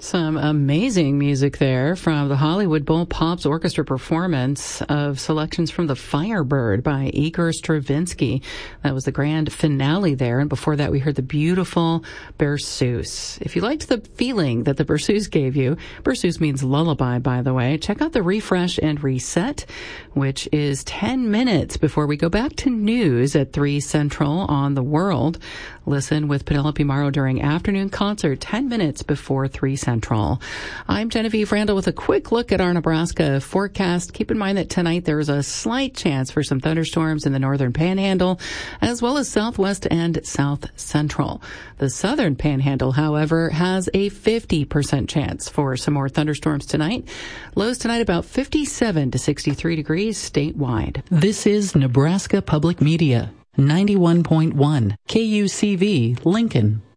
Some amazing music there from the Hollywood Bowl Pops Orchestra performance of selections from The Firebird by Igor Stravinsky. That was the grand finale there. And before that, we heard the beautiful Berceuse. If you liked the feeling that the Berceuse gave you, Berceuse means lullaby, by the way, check out the Refresh and Reset, which is 10 minutes before we go back to news at 3 Central on the World. Listen with Penelope Morrow during afternoon concert, 10 minutes before 3 Central. I'm Genevieve Randall with a quick look at our Nebraska forecast. Keep in mind that tonight there is a slight chance for some thunderstorms in the northern panhandle, as well as southwest and south central. The southern panhandle, however, has a 50% chance for some more thunderstorms tonight. Lows tonight about 57 to 63 degrees statewide. This is Nebraska Public Media. 91.1 KUCV Lincoln.